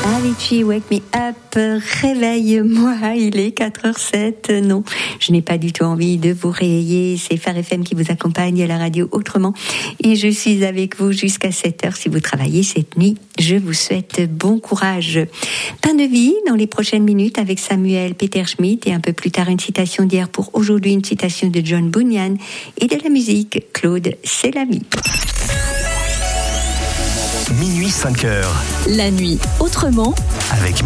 Avicii, Wake Me Up, réveille-moi, il est 4h07. Non, je n'ai pas du tout envie de vous réveiller. C'est Phare FM qui vous accompagne à la radio autrement. Et je suis avec vous jusqu'à 7h. Si vous travaillez cette nuit, je vous souhaite bon courage. Pain de vie dans les prochaines minutes avec Samuel Peter Schmidt et un peu plus tard une citation d'hier pour aujourd'hui, une citation de John Bunyan et de la musique. Claude, c'est la vie. Minuit 5h. La nuit autrement Avec